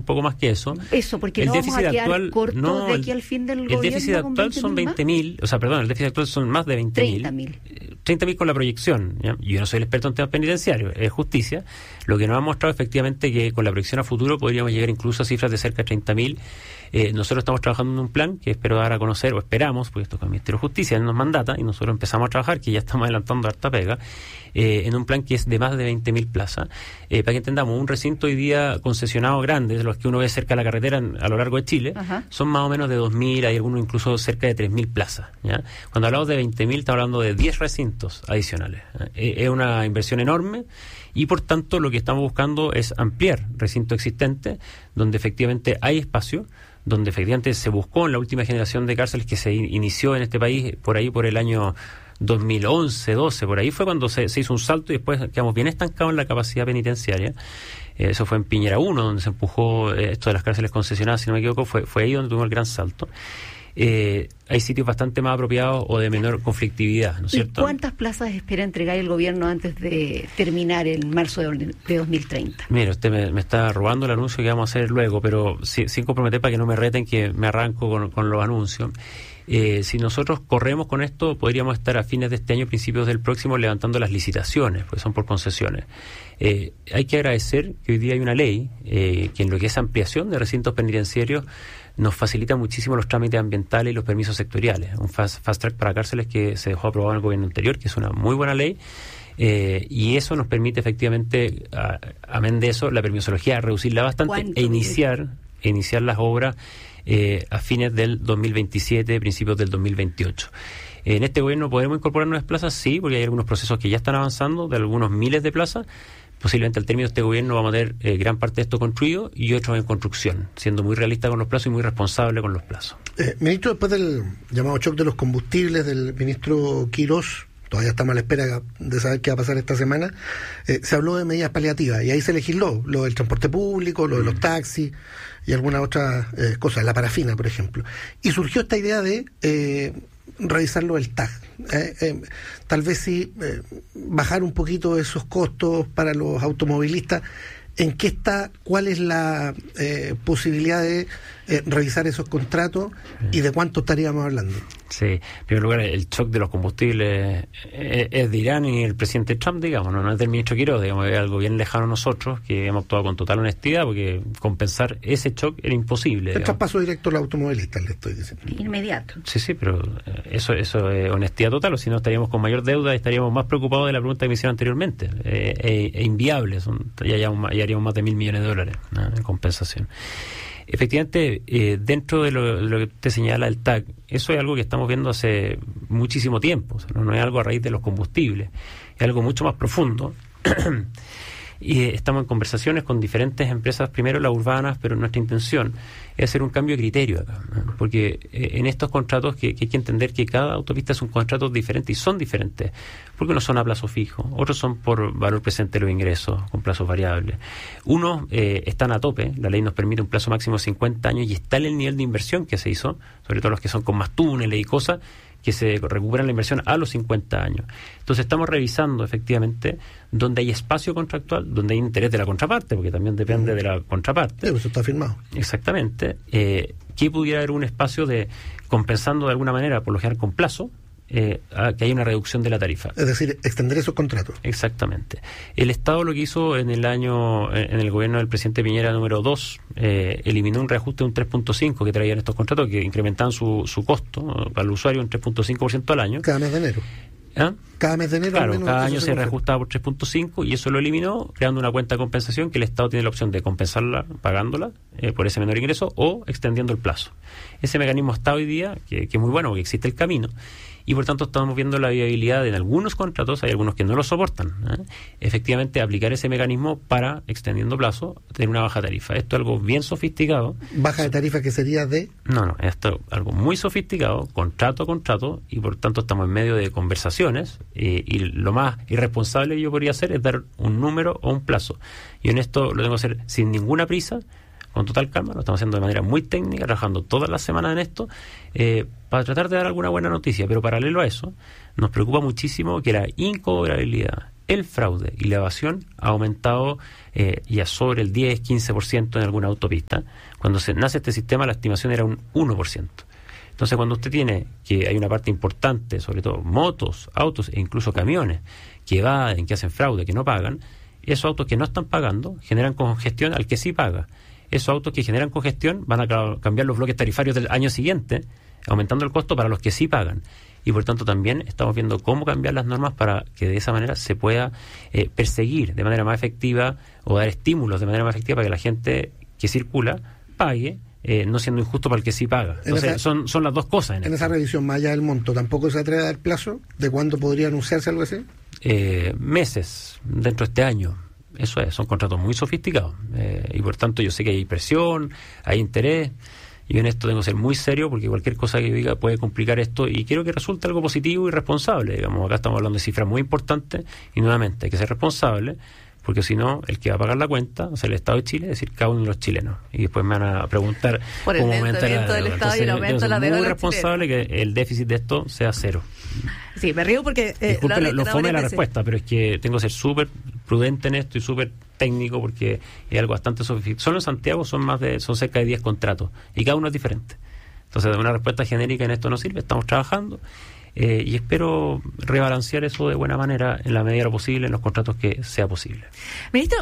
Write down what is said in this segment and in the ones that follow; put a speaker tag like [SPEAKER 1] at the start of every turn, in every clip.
[SPEAKER 1] un poco más que eso.
[SPEAKER 2] Eso, porque no vamos a quedar cortos de aquí al fin del gobierno.
[SPEAKER 1] El déficit actual son 20.000, el déficit actual son más de 20.000. 30.000 con la proyección, ¿ya? Yo no soy el experto en temas penitenciarios, es justicia. Lo que nos ha mostrado efectivamente que con la proyección a futuro podríamos llegar incluso a cifras de cerca de 30.000. Nosotros estamos trabajando en un plan que espero dar a conocer, o esperamos, porque esto con el Ministerio de Justicia él nos mandata, y nosotros empezamos a trabajar, que ya estamos adelantando harta pega, en un plan que es de más de 20.000 plazas. Para que entendamos, un recinto hoy día concesionado grande, de los que uno ve cerca de la carretera a lo largo de Chile, son más o menos de 2.000, hay algunos incluso cerca de 3.000 plazas, ¿ya? Cuando hablamos de 20.000, estamos hablando de 10 recintos adicionales. Es una inversión enorme, y por tanto lo que estamos buscando es ampliar recintos existentes, donde efectivamente hay espacio, donde efectivamente se buscó en la última generación de cárceles que se inició en este país por ahí por el año 2011, 12, por ahí fue cuando se hizo un salto, y después quedamos bien estancados en la capacidad penitenciaria. Eso fue en Piñera 1, donde se empujó esto de las cárceles concesionadas, si no me equivoco, fue ahí donde tuvimos el gran salto. Hay sitios bastante más apropiados o de menor conflictividad, ¿no es cierto?
[SPEAKER 2] ¿Y cuántas plazas espera entregar el gobierno antes de terminar en marzo de 2030?
[SPEAKER 1] Mire, usted me está robando el anuncio que vamos a hacer luego, pero sin comprometer para que no me reten que me arranco con los anuncios. Si nosotros corremos con esto, podríamos estar a fines de este año, principios del próximo, levantando las licitaciones, porque son por concesiones. Hay que agradecer que hoy día hay una ley que en lo que es ampliación de recintos penitenciarios nos facilita muchísimo los trámites ambientales y los permisos sectoriales. Un fast track para cárceles que se dejó aprobado en el gobierno anterior, que es una muy buena ley, y eso nos permite efectivamente, amén de eso, la permisología reducirla bastante e iniciar las obras a fines del 2027, principios del 2028. En este gobierno podremos incorporar nuevas plazas, sí, porque hay algunos procesos que ya están avanzando, de algunos miles de plazas. Posiblemente al término de este gobierno vamos a tener gran parte de esto construido y otros en construcción, siendo muy realista con los plazos y muy responsable con los plazos.
[SPEAKER 3] Ministro, después del llamado shock de los combustibles del ministro Quirós, todavía estamos a la espera de saber qué va a pasar esta semana, se habló de medidas paliativas, y ahí se legisló lo del transporte público, lo de los taxis y algunas otras cosas, la parafina, por ejemplo. Y surgió esta idea de revisarlo el TAG. Tal vez sí bajar un poquito esos costos para los automovilistas. ¿En qué está? ¿Cuál es la posibilidad de revisar esos contratos y de cuánto estaríamos hablando?
[SPEAKER 1] Sí, en primer lugar, el shock de los combustibles es de Irán y el presidente Trump, digamos, no es del ministro Quirós, digamos, es algo bien lejano a nosotros, que hemos actuado con total honestidad, porque compensar ese shock era imposible.
[SPEAKER 3] El traspaso directo a los automovilistas, le estoy diciendo.
[SPEAKER 2] Inmediato.
[SPEAKER 1] Sí, pero eso es honestidad total, o si no estaríamos con mayor deuda y estaríamos más preocupados de la pregunta que me hicieron anteriormente. Es inviable, ya haríamos más de $1.000 millones, ¿no?, en compensación. Efectivamente, dentro de lo que usted señala, el TAC, eso es algo que estamos viendo hace muchísimo tiempo, o sea, no es algo a raíz de los combustibles, es algo mucho más profundo. Y estamos en conversaciones con diferentes empresas, primero las urbanas, pero nuestra intención es hacer un cambio de criterio acá, ¿no? Porque en estos contratos que hay que entender que cada autopista es un contrato diferente, y son diferentes, porque unos son a plazo fijo, otros son por valor presente de los ingresos, con plazos variables. Unos están a tope, la ley nos permite un plazo máximo de 50 años y está en el nivel de inversión que se hizo, sobre todo los que son con más túneles y cosas, que se recuperan la inversión a los 50 años. Entonces estamos revisando efectivamente donde hay espacio contractual, donde hay interés de la contraparte, porque también depende de la contraparte.
[SPEAKER 3] Eso está firmado.
[SPEAKER 1] Exactamente. Que pudiera haber un espacio de compensando de alguna manera, por lo general con plazo, a que haya una reducción de la tarifa.
[SPEAKER 3] Es decir, extender esos contratos.
[SPEAKER 1] Exactamente. El Estado lo que hizo en el gobierno del presidente Piñera número 2, eliminó un reajuste de un 3.5 que traían estos contratos, que incrementaban su costo, ¿no?, para el usuario un 3.5% al año.
[SPEAKER 3] Cada mes de enero.
[SPEAKER 1] ¿Ah?
[SPEAKER 3] Cada mes de enero.
[SPEAKER 1] Claro, cada año se reajustaba por 3.5 y eso lo eliminó, creando una cuenta de compensación que el Estado tiene la opción de compensarla pagándola por ese menor ingreso o extendiendo el plazo. Ese mecanismo está hoy día, que es muy bueno porque existe el camino, y por tanto estamos viendo la viabilidad en algunos contratos, hay algunos que no lo soportan, efectivamente aplicar ese mecanismo para, extendiendo plazo, tener una baja tarifa. Esto es algo bien sofisticado.
[SPEAKER 3] ¿Baja de tarifa que sería de?
[SPEAKER 1] No, esto es algo muy sofisticado, contrato a contrato, y por tanto estamos en medio de conversaciones, y lo más irresponsable que yo podría hacer es dar un número o un plazo. Y en esto lo tengo que hacer sin ninguna prisa, con total calma, lo estamos haciendo de manera muy técnica, trabajando todas las semanas en esto, para tratar de dar alguna buena noticia. Pero paralelo a eso, nos preocupa muchísimo que la incobrabilidad el fraude y la evasión ha aumentado ya sobre el 10-15% en alguna autopista. Cuando nace este sistema, la estimación era un 1%. Entonces, cuando usted tiene que hay una parte importante, sobre todo motos, autos e incluso camiones, que evaden, que hacen fraude, que no pagan, esos autos que no están pagando generan congestión al que sí paga. Esos autos que generan congestión van a cambiar los bloques tarifarios del año siguiente, aumentando el costo para los que sí pagan. Y por tanto también estamos viendo cómo cambiar las normas para que de esa manera se pueda perseguir de manera más efectiva o dar estímulos de manera más efectiva para que la gente que circula pague, no siendo injusto para el que sí paga. Entonces son las dos cosas. En
[SPEAKER 3] esa revisión, más allá del monto, ¿tampoco se atreve a dar plazo de cuándo podría anunciarse algo así?
[SPEAKER 1] Meses, dentro de este año. Eso es, son contratos muy sofisticados. Y por tanto yo sé que hay presión, hay interés. Y en esto tengo que ser muy serio porque cualquier cosa que yo diga puede complicar esto y quiero que resulte algo positivo y responsable. Digamos, acá estamos hablando de cifras muy importantes y nuevamente hay que ser responsable porque si no, el que va a pagar la cuenta es el Estado de Chile, es decir, cada uno de los chilenos. Y después me van a preguntar
[SPEAKER 2] por el endeudamiento del Estado y el aumento de la deuda.
[SPEAKER 1] Es muy responsable que el déficit de esto sea cero.
[SPEAKER 2] Sí, me río porque...
[SPEAKER 1] Disculpe lo fome la respuesta, pero es que tengo que ser súper prudente en esto y súper técnico porque es algo bastante sofisticado. Solo en Santiago son cerca de 10 contratos y cada uno es diferente. Entonces, una respuesta genérica en esto no sirve, estamos trabajando y espero rebalancear eso de buena manera en la medida de lo posible, en los contratos que sea posible.
[SPEAKER 2] Ministro,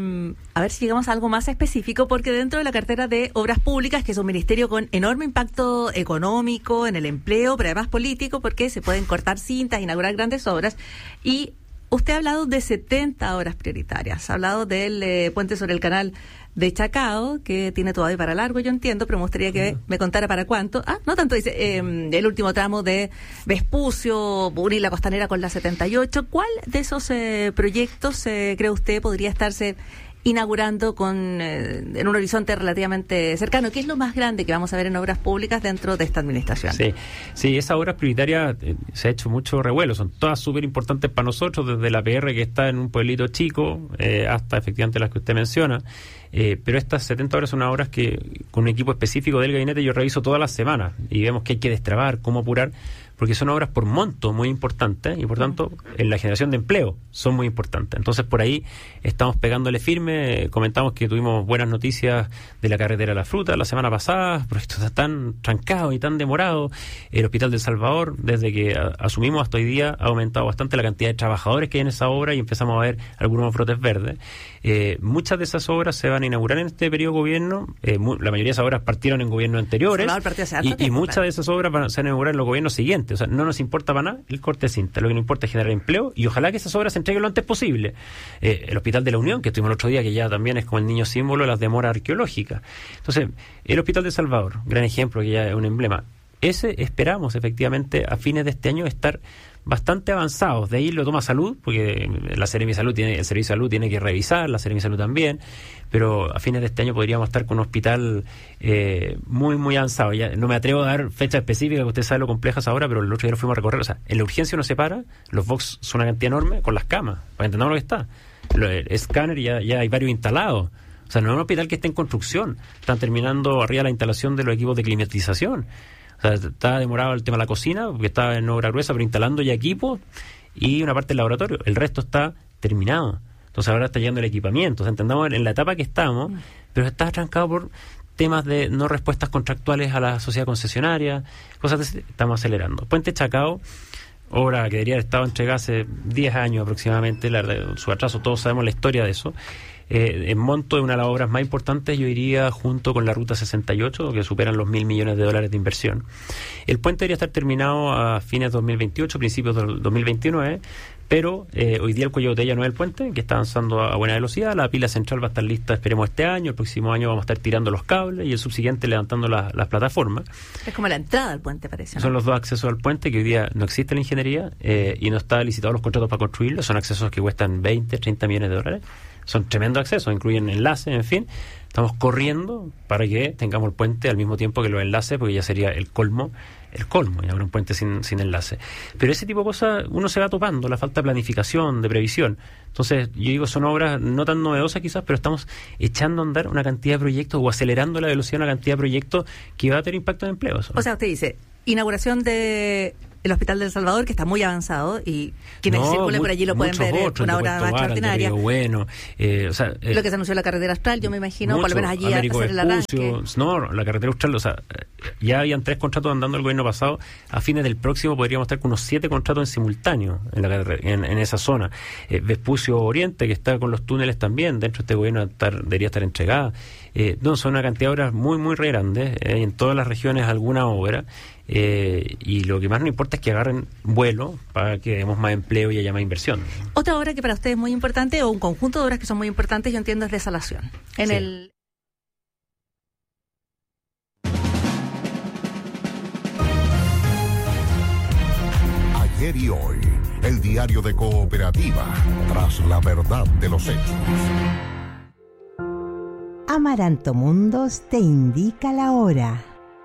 [SPEAKER 2] a ver si llegamos a algo más específico, porque dentro de la cartera de Obras Públicas, que es un ministerio con enorme impacto económico en el empleo, pero además político, porque se pueden cortar cintas, inaugurar grandes obras, y usted ha hablado de 70 obras prioritarias, ha hablado del puente sobre el canal de Chacao, que tiene todavía para largo, yo entiendo, pero me gustaría que me contara para cuánto. No tanto, dice, el último tramo de Vespucio, unir la Costanera con la 78. ¿Cuál de esos proyectos cree usted podría estarse inaugurando en un horizonte relativamente cercano? ¿Qué es lo más grande que vamos a ver en obras públicas dentro de esta administración?
[SPEAKER 1] Sí, esas obras prioritarias se ha hecho mucho revuelo, son todas súper importantes para nosotros, desde la PR que está en un pueblito chico hasta efectivamente las que usted menciona. Pero estas 70 horas son unas obras que con un equipo específico del gabinete yo reviso todas las semanas y vemos que hay que destrabar, cómo apurar, porque son obras por monto muy importantes y por tanto en la generación de empleo son muy importantes. Entonces por ahí estamos pegándole firme. Comentamos que tuvimos buenas noticias de la carretera de la Fruta la semana pasada, pero esto está tan trancado y tan demorado. El Hospital del Salvador, desde que asumimos hasta hoy día, ha aumentado bastante la cantidad de trabajadores que hay en esa obra y empezamos a ver algunos brotes verdes. Muchas de esas obras se van a inaugurar en este periodo de gobierno. La mayoría de esas obras partieron en gobiernos anteriores y muchas de esas obras se van a inaugurar en los gobiernos siguientes. O sea, no nos importa para nada el corte de cinta, lo que nos importa es generar empleo y ojalá que esas obras se entreguen lo antes posible. El Hospital de la Unión, que estuvimos el otro día, que ya también es como el niño símbolo de las demoras arqueológicas. Entonces, el Hospital de Salvador, gran ejemplo, que ya es un emblema. Ese esperamos efectivamente a fines de este año estar bastante avanzados. De ahí lo toma Salud, porque la Seremi Salud el Servicio de Salud tiene que revisar, la Seremi Salud también, pero a fines de este año podríamos estar con un hospital muy, muy avanzado. Ya no me atrevo a dar fecha específica, que usted sabe lo complejas ahora, pero el otro día lo fuimos a recorrer. O sea, en la urgencia uno se para, los box son una cantidad enorme, con las camas, para entender lo que está. El escáner ya hay varios instalados. O sea, no es un hospital que esté en construcción. Están terminando arriba la instalación de los equipos de climatización. O sea, está demorado el tema de la cocina, porque está en obra gruesa, pero instalando ya equipos y una parte del laboratorio. El resto está terminado. Entonces ahora está llegando el equipamiento. O sea, entendamos en la etapa que estamos, pero está atrancado por temas de no respuestas contractuales a la sociedad concesionaria, cosas de estamos acelerando. Puente Chacao, obra que debería haber estado entregada hace 10 años aproximadamente, su atraso, todos sabemos la historia de eso. En monto de una de las obras más importantes, yo iría junto con la Ruta 68, que superan los $1.000 millones de inversión. El puente debería estar terminado a fines de 2028, principios del 2029, pero hoy día el cuello de botella no es el puente, que está avanzando a buena velocidad. La pila central va a estar lista, esperemos, este año. El próximo año vamos a estar tirando los cables y el subsiguiente levantando las plataformas.
[SPEAKER 2] Es como la entrada al puente, parece, ¿no?
[SPEAKER 1] Son los dos accesos al puente, que hoy día no existe la ingeniería y no está licitado los contratos para construirlo. Son accesos que cuestan 20, 30 millones de dólares. Son tremendos accesos, incluyen enlaces, en fin. Estamos corriendo para que tengamos el puente al mismo tiempo que los enlaces, porque ya sería el colmo, y habrá un puente sin enlace. Pero ese tipo de cosas uno se va topando, la falta de planificación, de previsión. Entonces, yo digo, son obras no tan novedosas quizás, pero estamos echando a andar una cantidad de proyectos o acelerando la velocidad de una cantidad de proyectos que va a tener impacto en empleos, ¿no?
[SPEAKER 2] O sea, usted dice, inauguración de el Hospital del Salvador, que está muy avanzado y quienes circulen por allí lo pueden ver en una hora más extraordinaria.
[SPEAKER 1] Bueno,
[SPEAKER 2] lo que se anunció en la carretera Austral, yo me imagino, por lo menos allí
[SPEAKER 1] Américo
[SPEAKER 2] hacer el arranque.
[SPEAKER 1] No, la carretera Austral, ya habían 3 contratos andando el gobierno pasado. A fines del próximo podríamos estar con unos 7 contratos en simultáneo en la carretera, en esa zona. Vespucio Oriente, que está con los túneles también, dentro de este gobierno debería estar entregada. Son una cantidad de obras muy, muy re grandes. En todas las regiones alguna obra. Y lo que más nos importa es que agarren vuelo para que demos más empleo y haya más inversión.
[SPEAKER 2] Otra obra que para ustedes es muy importante, o un conjunto de obras que son muy importantes, yo entiendo, es desalación.
[SPEAKER 4] Ayer y hoy, el diario de Cooperativa, tras la verdad de los hechos.
[SPEAKER 5] Amaranto Mundos te indica la hora.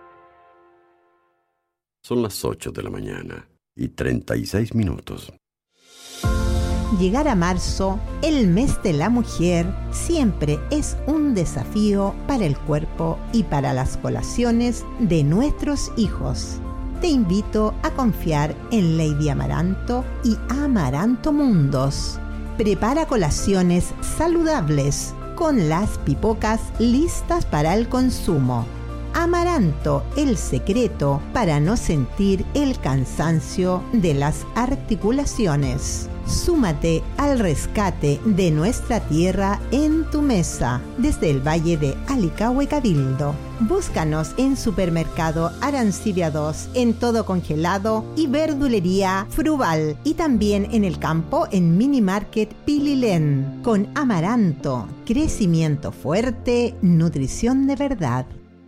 [SPEAKER 6] Son las 8 de la mañana y 36 minutos.
[SPEAKER 5] Llegar a marzo, el mes de la mujer, siempre es un desafío para el cuerpo y para las colaciones de nuestros hijos. Te invito a confiar en Lady Amaranto y Amaranto Mundos. Prepara colaciones saludables con las pipocas listas para el consumo. Amaranto, el secreto para no sentir el cansancio de las articulaciones. Súmate al rescate de nuestra tierra en tu mesa, desde el Valle de Alicahue, Cabildo. Búscanos en Supermercado Arancibia 2, en Todo Congelado y Verdulería Fruval, y también en el campo en Mini Market Pililén. Con Amaranto, crecimiento fuerte, nutrición de verdad.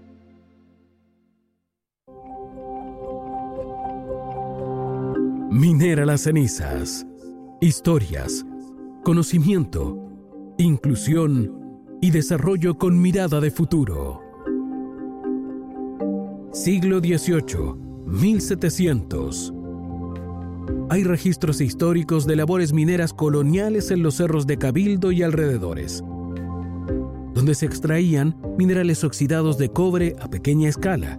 [SPEAKER 7] Minera Las Cenizas. Historias, conocimiento, inclusión y desarrollo con mirada de futuro. Siglo XVIII, 1700. Hay registros históricos de labores mineras coloniales en los cerros de Cabildo y alrededores, donde se extraían minerales oxidados de cobre a pequeña escala.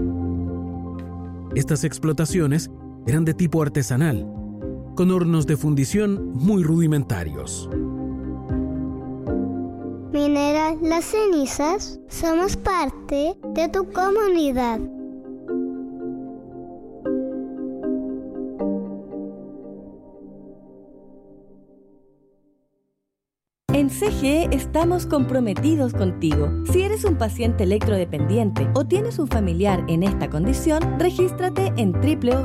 [SPEAKER 7] Estas explotaciones eran de tipo artesanal, con hornos de fundición muy rudimentarios.
[SPEAKER 8] Minera Las Cenizas, somos parte de tu comunidad.
[SPEAKER 9] En CGE estamos comprometidos contigo. Si eres un paciente electrodependiente o tienes un familiar en esta condición, regístrate en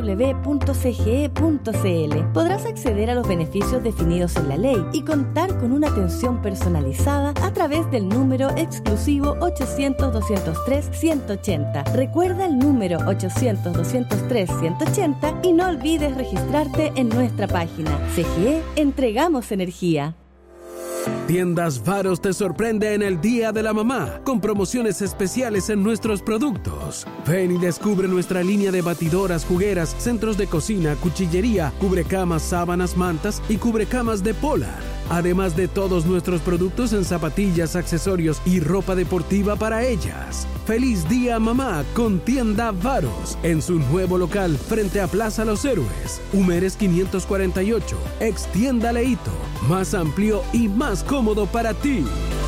[SPEAKER 9] www.cge.cl. Podrás acceder a los beneficios definidos en la ley y contar con una atención personalizada a través del número exclusivo 800-203-180. Recuerda el número 800-203-180 y no olvides registrarte en nuestra página. CGE, entregamos energía.
[SPEAKER 7] Tiendas Varos te sorprende en el Día de la Mamá, con promociones especiales en nuestros productos. Ven y descubre nuestra línea de batidoras, jugueras, centros de cocina, cuchillería, cubrecamas, sábanas, mantas y cubrecamas de Polar. Además de todos nuestros productos en zapatillas, accesorios y ropa deportiva para ellas. ¡Feliz Día Mamá con Tienda Varos! En su nuevo local frente a Plaza Los Héroes. Humeres 548, ex Tienda Leito. Más amplio y más cómodo para ti.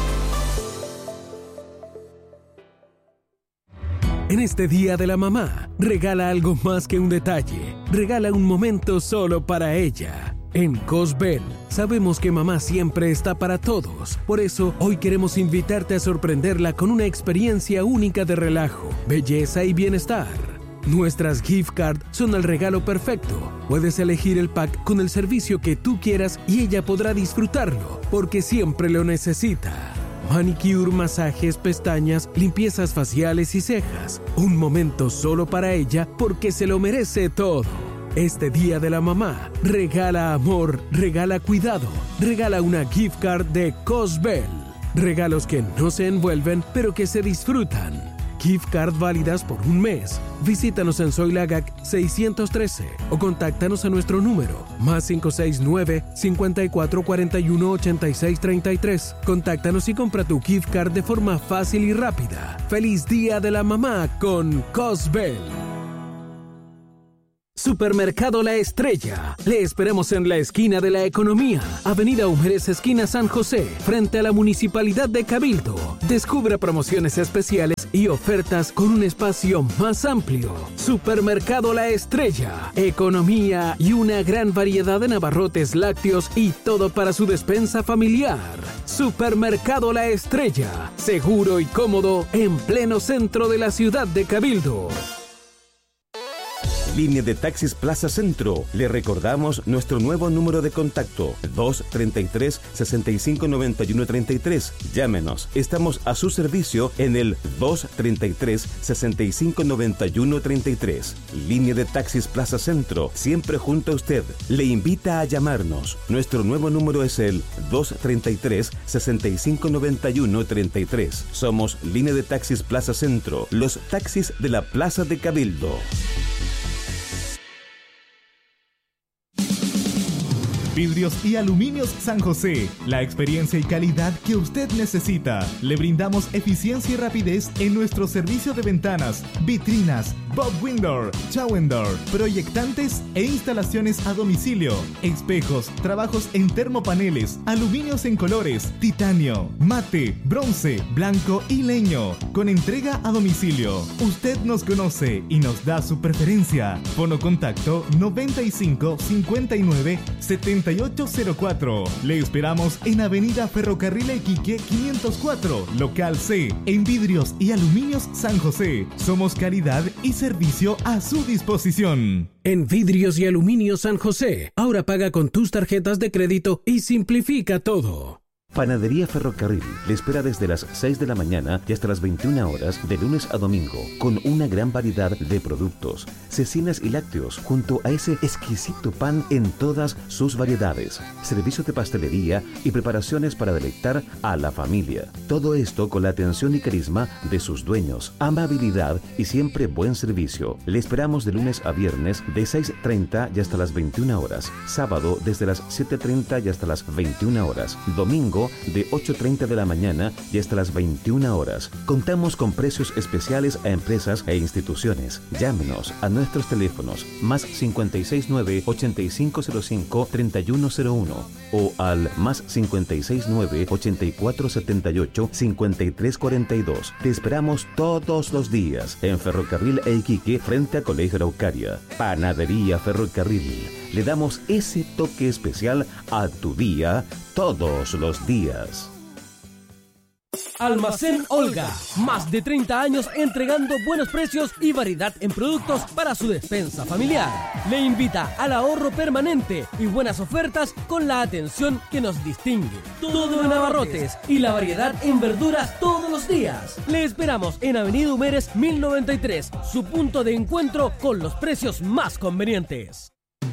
[SPEAKER 7] En este Día de la Mamá, regala algo más que un detalle. Regala un momento solo para ella. En Cosbel, sabemos que mamá siempre está para todos. Por eso, hoy queremos invitarte a sorprenderla con una experiencia única de relajo, belleza y bienestar. Nuestras gift cards son el regalo perfecto. Puedes elegir el pack con el servicio que tú quieras y ella podrá disfrutarlo, porque siempre lo necesita. Manicure, masajes, pestañas, limpiezas faciales y cejas. Un momento solo para ella, porque se lo merece todo. Este Día de la Mamá, regala amor, regala cuidado, regala una gift card de Cosbel. Regalos que no se envuelven, pero que se disfrutan. Gift card válidas por un mes. Visítanos en Soylagac 613 o contáctanos a nuestro número +569 5441 8633. Contáctanos y compra tu gift card de forma fácil y rápida. ¡Feliz Día de la Mamá con Cosbel! Supermercado La Estrella. Le esperamos en la esquina de la Economía, Avenida Humberes, esquina San José, frente a la Municipalidad de Cabildo. Descubra promociones especiales y ofertas con un espacio más amplio. Supermercado La Estrella. Economía y una gran variedad de abarrotes lácteos y todo para su despensa familiar. Supermercado La Estrella. Seguro y cómodo en pleno centro de la ciudad de Cabildo.
[SPEAKER 10] Línea de Taxis Plaza Centro. Le recordamos nuestro nuevo número de contacto, 233-6591-33. Llámenos. Estamos a su servicio en el 233-6591-33. Línea de Taxis Plaza Centro, siempre junto a usted. Le invita a llamarnos. Nuestro nuevo número es el 233-6591-33. Somos Línea de Taxis Plaza Centro, los taxis de la Plaza de Cabildo.
[SPEAKER 11] Vidrios y Aluminios San José, la experiencia y calidad que usted necesita. Le brindamos eficiencia y rapidez en nuestro servicio de ventanas, vitrinas, bob window, shower door, proyectantes e instalaciones a domicilio, espejos, trabajos en termopaneles, aluminios en colores, titanio, mate, bronce, blanco y leño, con entrega a domicilio. Usted nos conoce y nos da su preferencia. Fono contacto 95 59 7804. Le esperamos en Avenida Ferrocarril Iquique 504, local C, en Vidrios y Aluminios San José. Somos calidad y servicio a su disposición.
[SPEAKER 7] En Vidrios y Aluminios San José, ahora paga con tus tarjetas de crédito y simplifica todo.
[SPEAKER 10] Panadería Ferrocarril le espera desde las 6 de la mañana y hasta las 21 horas de lunes a domingo, con una gran variedad de productos, cecinas y lácteos, junto a ese exquisito pan en todas sus variedades, servicio de pastelería y preparaciones para deleitar a la familia. Todo esto con la atención y carisma de sus dueños, amabilidad y siempre buen servicio. Le esperamos de lunes a viernes de 6:30 y hasta las 21 horas, sábado desde las 7:30 y hasta las 21 horas, domingo de 8:30 de la mañana y hasta las 21 horas. Contamos con precios especiales a empresas e instituciones. Llámenos a nuestros teléfonos más 569 8505 3101 o al más 569 8478 5342. Te esperamos todos los días en Ferrocarril Iquique frente a Colegio Araucaria. Panadería Ferrocarril. Le damos ese toque especial a tu día todos los días.
[SPEAKER 12] Almacén Olga, más de 30 años entregando buenos precios y variedad en productos para su despensa familiar. Le invita al ahorro permanente y buenas ofertas con la atención que nos distingue. Todo en abarrotes y la variedad en verduras todos los días. Le esperamos en Avenida Humberes 1093, su punto de encuentro con los precios más convenientes.